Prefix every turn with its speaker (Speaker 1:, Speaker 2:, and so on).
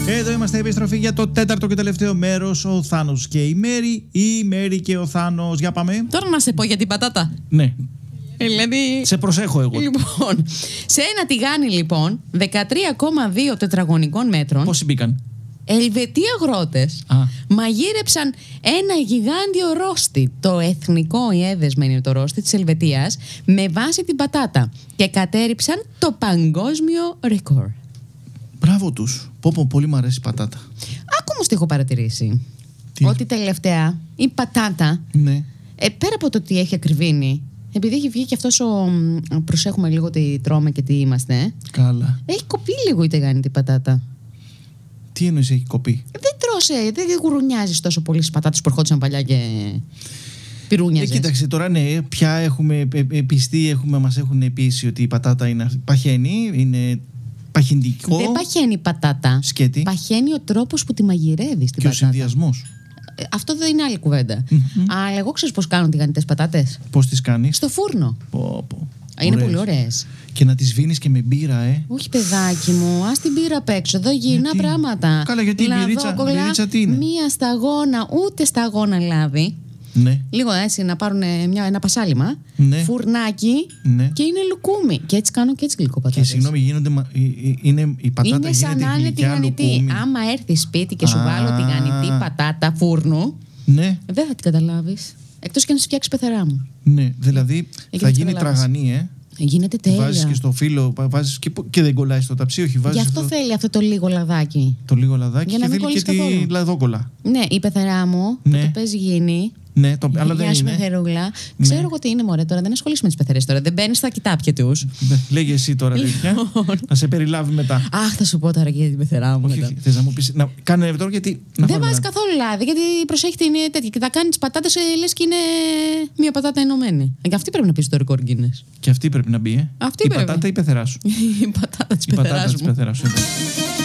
Speaker 1: Εδώ είμαστε, επιστροφή για το τέταρτο και τελευταίο μέρος. Ο Θάνος και η Μέρη, η Μέρη και ο Θάνος. Για πάμε.
Speaker 2: Τώρα να σε πω για την πατάτα.
Speaker 1: Ναι.
Speaker 2: Δηλαδή...
Speaker 1: Σε προσέχω εγώ.
Speaker 2: Λοιπόν, σε ένα τηγάνι λοιπόν 13,2 τετραγωνικών μέτρων.
Speaker 1: Πόσοι μπήκαν?
Speaker 2: Ελβετοί αγρότες μαγείρεψαν ένα γιγάντιο ρόστι, το εθνικό ιέδεσμα είναι το ρόστι της Ελβετίας, με βάση την πατάτα και κατέριψαν το παγκόσμιο ρεκόρ.
Speaker 1: Μπράβο τους. Πολύ μου αρέσει η πατάτα.
Speaker 2: Άκου όμως τι έχω παρατηρήσει.
Speaker 1: Τι?
Speaker 2: Ότι τελευταία η πατάτα,
Speaker 1: Ναι.
Speaker 2: πέρα από το ότι έχει ακριβήνει, επειδή έχει βγει και αυτός προσέχουμε λίγο τι τρώμε και τι είμαστε.
Speaker 1: Καλά.
Speaker 2: Έχει κοπεί λίγο η τηγάνιτη πατάτα.
Speaker 1: Τι εννοείς έχει κοπεί?
Speaker 2: Δεν τρώσε, δεν γουρουνιάζεις τόσο πολύ στις πατάτες που ερχόντουσαν παλιά και πυρούνιαζες.
Speaker 1: Κοίταξε τώρα, ναι, πια έχουμε πιστεί, μας έχουν πείσει ότι η πατάτα είναι παχαίνει, είναι παχυντικό.
Speaker 2: Δεν παχαίνει η πατάτα.
Speaker 1: Σκέτη.
Speaker 2: Παχαίνει ο τρόπος που τη μαγειρεύεις την
Speaker 1: Και ο
Speaker 2: πατάτα.
Speaker 1: συνδυασμός.
Speaker 2: Αυτό δεν είναι άλλη κουβέντα. Αλλά εγώ ξέρεις πώς κάνουν τηγανιτές πατάτες?
Speaker 1: Πώς τις κάνεις?
Speaker 2: Στο φούρνο.
Speaker 1: Πω.
Speaker 2: Είναι
Speaker 1: Ωραίες.
Speaker 2: πολύ ωραίες.
Speaker 1: Και να τις βίνεις και με μπύρα,
Speaker 2: Όχι παιδάκι μου, ας την πύρα απ' έξω. Εδώ γίνα πράγματα.
Speaker 1: Καλά, γιατί η μπυρίτσα τι είναι?
Speaker 2: Μία σταγόνα, ούτε σταγόνα λάδι.
Speaker 1: Ναι.
Speaker 2: Λίγο έτσι να πάρουν ένα πασάλιμα.
Speaker 1: Ναι.
Speaker 2: Φουρνάκι.
Speaker 1: Ναι.
Speaker 2: Και είναι λουκούμι. Και έτσι κάνω και έτσι γλυκοπατάτες.
Speaker 1: Και συγγνώμη, η πατάτα
Speaker 2: Είναι σαν
Speaker 1: γίνεται
Speaker 2: να είναι
Speaker 1: γλυκιά
Speaker 2: τηγανιτή.
Speaker 1: λουκούμι.
Speaker 2: Άμα έρθει σπίτι και σου βάλω τηγανιτή πατάτα φούρνου,
Speaker 1: Ναι,
Speaker 2: δεν θα την καταλάβεις. Εκτός και να σου φτιάξει πεθερά μου.
Speaker 1: ναι. Δηλαδή
Speaker 2: Εκεί
Speaker 1: θα
Speaker 2: δεν
Speaker 1: γίνει
Speaker 2: καταλάβεις.
Speaker 1: τραγανή,
Speaker 2: Γίνεται
Speaker 1: Τη βάζεις
Speaker 2: τέλεια.
Speaker 1: και στο φύλλο, βάζεις και δεν κολλάει στο ταψί, όχι, βάζεις
Speaker 2: Γι' αυτό θέλει αυτό το λίγο λαδάκι.
Speaker 1: το λίγο λαδάκι
Speaker 2: Για να
Speaker 1: και
Speaker 2: μην
Speaker 1: θέλει και
Speaker 2: κολλήσει
Speaker 1: τη
Speaker 2: καθόλου.
Speaker 1: λαδόκολλα.
Speaker 2: Ναι, η πεθερά μου,
Speaker 1: Ναι.
Speaker 2: που το παίζει γίνει.
Speaker 1: Ναι, αλλά δεν
Speaker 2: Γεια σου,
Speaker 1: είναι.
Speaker 2: πεθερούλα. Ξέρω εγώ τι είναι, μωρέ, τώρα δεν ασχολείσαι με τις πεθερές τώρα. Δεν μπαίνεις στα κοιτάπια τους.
Speaker 1: Λέγε εσύ τώρα τέτοια. Να σε περιλάβει μετά.
Speaker 2: Αχ, θα σου πω τώρα και για την πεθερά μου.
Speaker 1: Όχι,
Speaker 2: μετά.
Speaker 1: θες να μου πεις. Κάνε τώρα γιατί.
Speaker 2: Δεν βάζει καθόλου λάδι, γιατί προσέχει είναι τέτοια. Και θα κάνει τι πατάτε, λες και είναι μια πατάτα ενωμένη. Και αυτή πρέπει να πει στο record Guinness.
Speaker 1: Και αυτή πρέπει να μπει,
Speaker 2: Αυτή
Speaker 1: η
Speaker 2: πρέπει.
Speaker 1: πατάτα ή η πεθερά σου.
Speaker 2: Η πατάτα τη
Speaker 1: Η πατάτα
Speaker 2: πεθεράς
Speaker 1: της
Speaker 2: μου.
Speaker 1: πεθεράς σου.